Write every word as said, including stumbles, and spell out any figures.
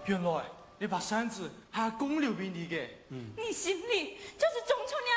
原來你把扇子係阿公留俾你嘅。 嗯，你心裏就是中秋